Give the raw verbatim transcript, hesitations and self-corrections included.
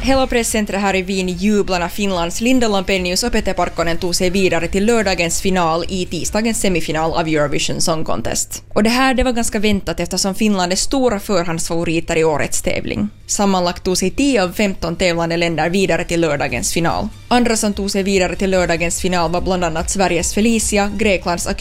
Hela presscentret här i Wien jublar när Finlands Linda Lampenius och Pete Parkkonen tog sig vidare till lördagens final i tisdagens semifinal av Eurovision Song Contest. Och det här det var ganska väntat eftersom Finland är stora förhandsfavoriter i årets tävling. Sammanlagt tog sig tio av femton tävlande länder vidare till lördagens final. Andra som tog sig vidare till lördagens final var bland annat Sveriges Felicia, Greklands